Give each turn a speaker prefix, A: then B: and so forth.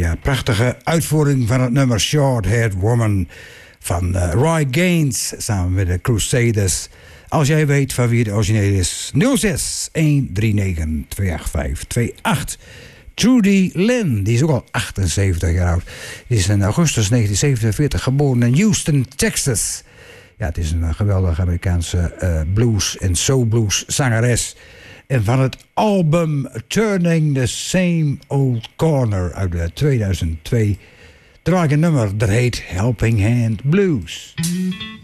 A: Ja, prachtige uitvoering van het nummer Short-Haired Woman van Roy Gaines samen met de Crusaders. Als jij weet van wie de origineel is, 06 139 285 28. Trudy Lynn, die is ook al 78 jaar oud. Die is in augustus 1947 geboren in Houston, Texas. Ja, het is een geweldige Amerikaanse blues- en soul-blues zangeres. En van het album Turning the Same Old Corner uit 2002... draai ik een nummer dat heet Helping Hand Blues.